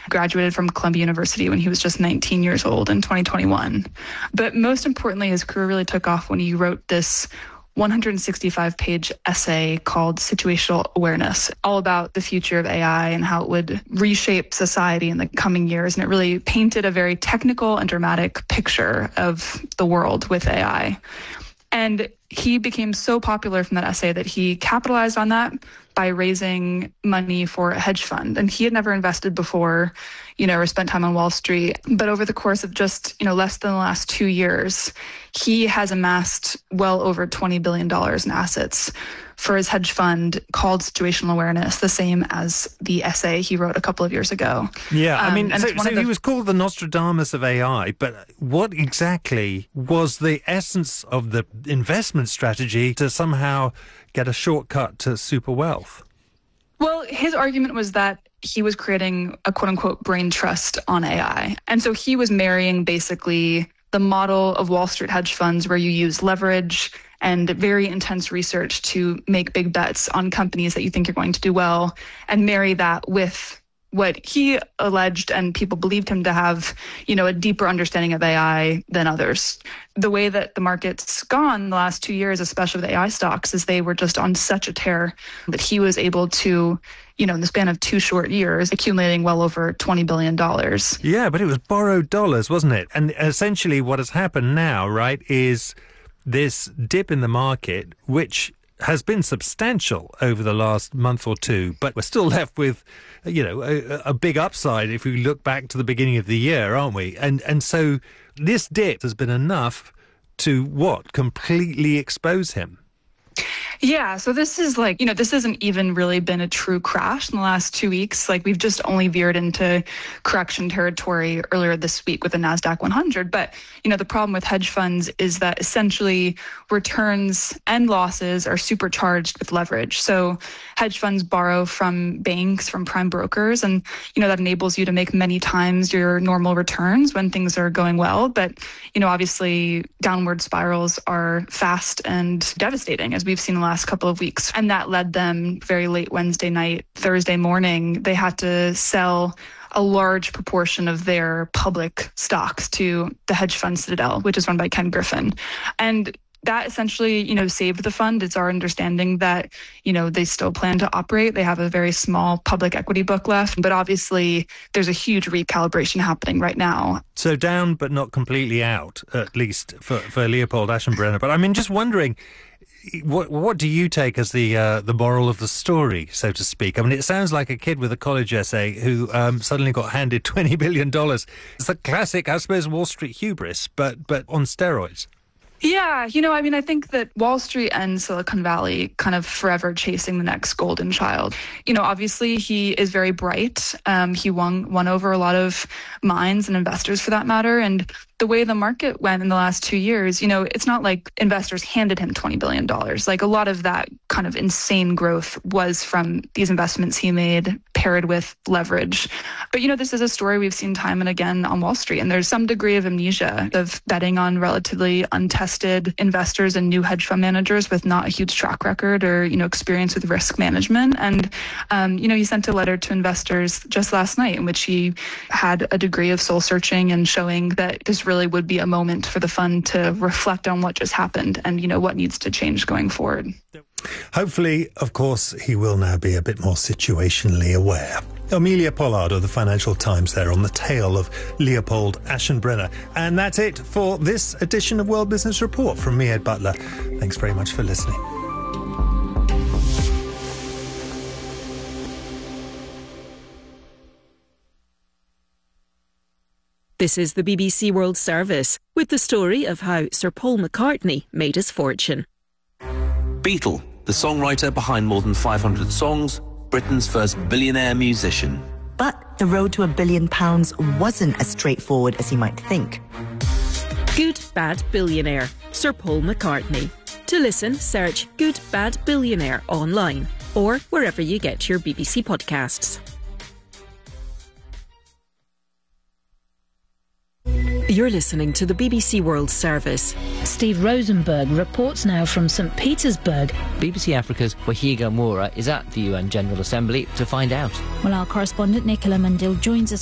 graduated from Columbia University when he was just 19 years old in 2021. But most importantly, his career really took off when he wrote this 165-page essay called Situational Awareness, all about the future of AI and how it would reshape society in the coming years. And it really painted a very technical and dramatic picture of the world with AI. And he became so popular from that essay that he capitalized on that by raising money for a hedge fund. And he had never invested before, or spent time on Wall Street. But over the course of just, less than the last 2 years, he has amassed well over $20 billion in assets for his hedge fund called Situational Awareness, the same as the essay he wrote a couple of years ago. Yeah, he was called the Nostradamus of AI, but what exactly was the essence of the investment strategy to somehow get a shortcut to super wealth? Well, his argument was that he was creating a quote-unquote brain trust on AI. And so he was marrying basically the model of Wall Street hedge funds where you use leverage and very intense research to make big bets on companies that you think are going to do well, and marry that with what he alleged and people believed him to have, a deeper understanding of AI than others. The way that the market's gone the last 2 years, especially with AI stocks, is they were just on such a tear that he was able to, in the span of 2 short years, accumulating well over $20 billion. Yeah, but it was borrowed dollars, wasn't it? And essentially what has happened now, right, is this dip in the market, which has been substantial over the last month or two, but we're still left with, a big upside if we look back to the beginning of the year, aren't we? And so this dip has been enough to, completely expose him? Yeah, so this is this hasn't even really been a true crash in the last 2 weeks. We've just only veered into correction territory earlier this week with the NASDAQ 100. But, the problem with hedge funds is that essentially returns and losses are supercharged with leverage. So hedge funds borrow from banks, from prime brokers, and, that enables you to make many times your normal returns when things are going well. But, obviously downward spirals are fast and devastating, as we've seen the last couple of weeks. And that led them very late Wednesday night, Thursday morning, they had to sell a large proportion of their public stocks to the hedge fund Citadel, which is run by Ken Griffin. And that essentially, saved the fund. It's our understanding that, they still plan to operate. They have a very small public equity book left, but obviously there's a huge recalibration happening right now. So down, but not completely out, at least for Leopold Aschenbrenner. But just wondering, what do you take as the moral of the story, so to speak? It sounds like a kid with a college essay who suddenly got handed $20 billion. It's a classic, I suppose, Wall Street hubris, but on steroids. Yeah, I think that Wall Street and Silicon Valley kind of forever chasing the next golden child. Obviously he is very bright. He won over a lot of minds and investors for that matter. And the way the market went in the last 2 years, it's not like investors handed him $20 billion. A lot of that kind of insane growth was from these investments he made paired with leverage. But, this is a story we've seen time and again on Wall Street. And there's some degree of amnesia of betting on relatively untested investors and new hedge fund managers with not a huge track record or, experience with risk management. And, he sent a letter to investors just last night in which he had a degree of soul searching and showing that this really would be a moment for the fund to reflect on what just happened and, what needs to change going forward. Hopefully, of course, he will now be a bit more situationally aware. Amelia Pollard of the Financial Times there on the tail of Leopold Aschenbrenner. And that's it for this edition of World Business Report from me, Ed Butler. Thanks very much for listening. This is the BBC World Service with the story of how Sir Paul McCartney made his fortune. Beatle, the songwriter behind more than 500 songs, Britain's first billionaire musician. But the road to £1 billion wasn't as straightforward as you might think. Good Bad Billionaire, Sir Paul McCartney. To listen, search Good Bad Billionaire online or wherever you get your BBC podcasts. You're listening to the BBC World Service. Steve Rosenberg reports now from St. Petersburg. BBC Africa's Wahiga Moura is at the UN General Assembly to find out. Well, our correspondent Nicola Mundil joins us